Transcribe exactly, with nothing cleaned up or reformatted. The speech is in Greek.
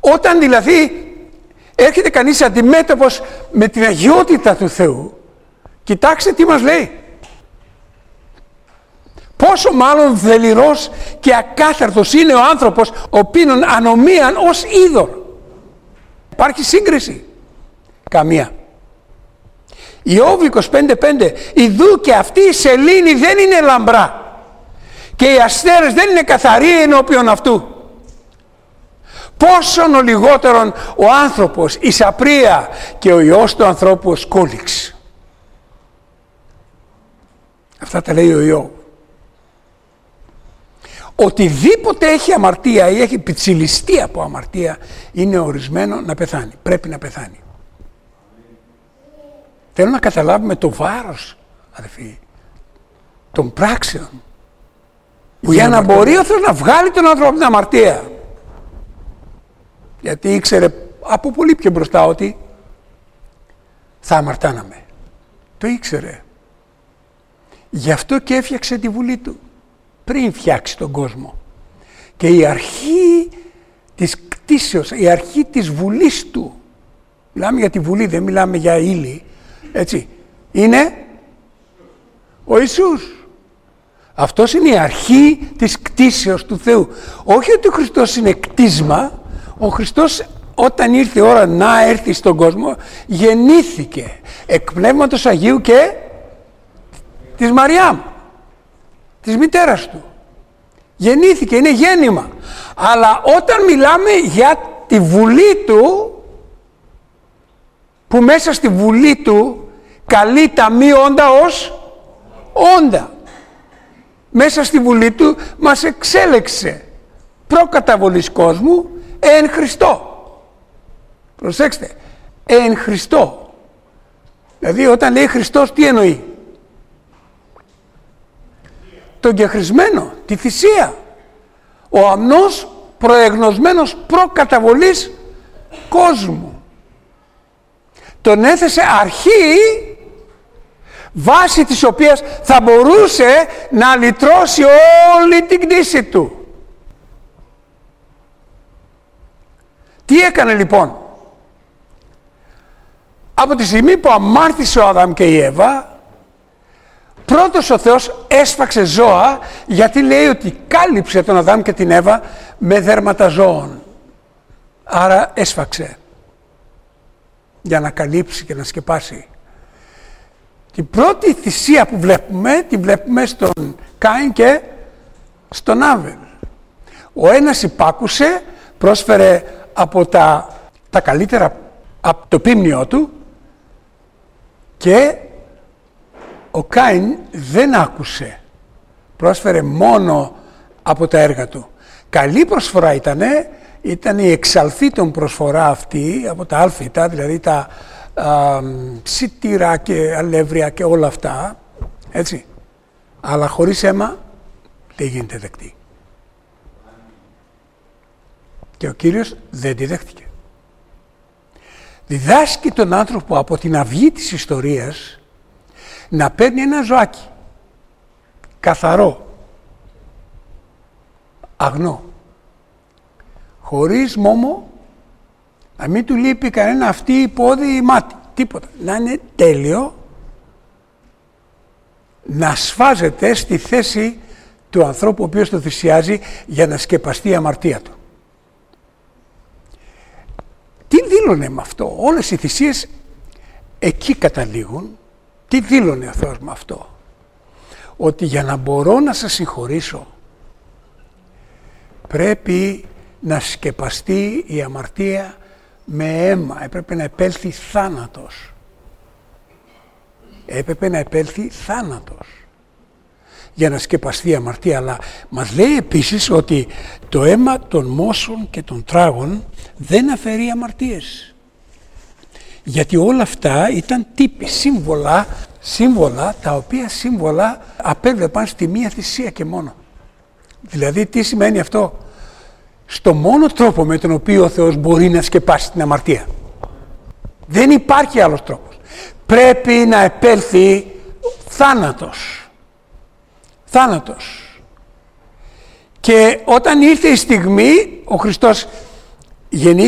Όταν δηλαδή έρχεται κανείς αντιμέτωπος με την αγιότητα του Θεού, κοιτάξτε τι μας λέει. Πόσο μάλλον δελειρός και ακάθαρτος είναι ο άνθρωπος, ο οποίον ανομίαν ως είδωρ. Υπάρχει σύγκριση? Καμία. Ιώβ είκοσι πέντε πέντε, ιδού και αυτή η σελήνη δεν είναι λαμπρά και οι αστέρες δεν είναι καθαροί ενώπιον αυτού. Πόσον ο λιγότερον ο άνθρωπος η σαπρία και ο Υιός του ανθρώπου ως κόλυξ. Αυτά τα λέει ο Ιώβ. Οτιδήποτε έχει αμαρτία ή έχει πιτσιλιστεί από αμαρτία είναι ορισμένο να πεθάνει. Πρέπει να πεθάνει. Θέλω να καταλάβουμε το βάρος, αδελφοί, των πράξεων. Που για να μπορεί ο Θεός να βγάλει τον άνθρωπο από την αμαρτία. Γιατί ήξερε από πολύ πιο μπροστά ότι θα αμαρτάναμε. Το ήξερε. Γι' αυτό και έφτιαξε τη βουλή του πριν φτιάξει τον κόσμο. Και η αρχή της κτήσεως, η αρχή της βουλής του, μιλάμε για τη βουλή, δεν μιλάμε για ύλη, έτσι, είναι ο Ιησούς. Αυτός είναι η αρχή της κτήσεως του Θεού. Όχι ότι ο Χριστός είναι κτίσμα, ο Χριστός όταν ήρθε η ώρα να έρθει στον κόσμο γεννήθηκε εκ Πνεύματος Αγίου και της Μαριάμ, της μητέρας του. Γεννήθηκε, είναι γέννημα. Αλλά όταν μιλάμε για τη βουλή του, που μέσα στη βουλή του καλεί τα μη όντα ως όντα. Μέσα στη βουλή του μας εξέλεξε προκαταβολής κόσμου εν Χριστώ. Προσέξτε, εν Χριστώ. Δηλαδή όταν λέει Χριστός τι εννοεί? Τον κεχρισμένο, τη θυσία. Ο αμνός προεγνωσμένος προκαταβολής κόσμου. Τον έθεσε αρχή βάση της οποίας θα μπορούσε να λυτρώσει όλη την κτήση του. Τι έκανε λοιπόν? Από τη στιγμή που αμάρτησε ο Αδάμ και η Εύα, πρώτος ο Θεός έσφαξε ζώα, γιατί λέει ότι κάλυψε τον Αδάμ και την Εύα με δέρματα ζώων. Άρα έσφαξε για να καλύψει και να σκεπάσει. Την πρώτη θυσία που βλέπουμε, την βλέπουμε στον Κάιν και στον Άβελ. Ο ένας υπάκουσε, πρόσφερε από τα, τα καλύτερα από το πίμνιό του, και ο Κάιν δεν άκουσε, πρόσφερε μόνο από τα έργα του. Καλή προσφορά ήτανε, ήταν η εξαλθήτων προσφορά αυτή από τα άλφητα, δηλαδή τα α, σιτήρα και αλεύρια και όλα αυτά, έτσι. Αλλά χωρίς αίμα δεν γίνεται δεκτή. Και ο Κύριος δεν τη δέχτηκε. Διδάσκει τον άνθρωπο από την αυγή της ιστορίας να παίρνει ένα ζωάκι καθαρό, αγνό, χωρίς μόμο, να μην του λείπει κανένα αυτή, πόδι ή μάτι, τίποτα. Να είναι τέλειο, να σφάζεται στη θέση του ανθρώπου ο οποίος το θυσιάζει για να σκεπαστεί η αμαρτία του. Τι δήλωνε με αυτό? Όλες οι θυσίες εκεί καταλήγουν. Τι δήλωνε ο Θεός με αυτό? Ότι για να μπορώ να σας συγχωρήσω πρέπει να σκεπαστεί η αμαρτία με αίμα. Έπρεπε να επέλθει θάνατος. Έπρεπε να επέλθει θάνατος για να σκεπαστεί η αμαρτία. Αλλά μας λέει επίσης ότι το αίμα των μόσων και των τράγων δεν αφαιρεί αμαρτίες. Γιατί όλα αυτά ήταν τύποι, σύμβολα, σύμβολα τα οποία σύμβολα απέβλεπαν στη μία θυσία και μόνο. Δηλαδή τι σημαίνει αυτό? Στο μόνο τρόπο με τον οποίο ο Θεός μπορεί να σκεπάσει την αμαρτία. Δεν υπάρχει άλλος τρόπος. Πρέπει να επέλθει θάνατος. Θάνατος. Και όταν ήρθε η στιγμή, ο Χριστός γεννήθηκε